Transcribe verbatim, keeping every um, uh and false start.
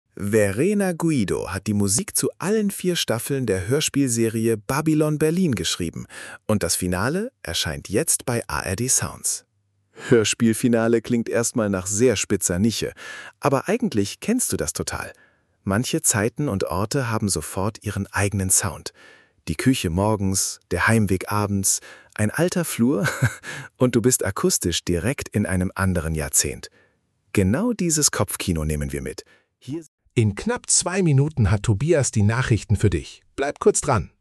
Verena Guido hat die Musik zu allen vier Staffeln der Hörspielserie Babylon Berlin geschrieben und das Finale erscheint jetzt bei A R D Sounds. Hörspielfinale klingt erstmal nach sehr spitzer Nische, aber eigentlich kennst du das total. Manche Zeiten und Orte haben sofort ihren eigenen Sound. Die Küche morgens, der Heimweg abends, ein alter Flur und du bist akustisch direkt in einem anderen Jahrzehnt. Genau dieses Kopfkino nehmen wir mit. Hier In knapp zwei Minuten hat Tobias die Nachrichten für dich. Bleib kurz dran.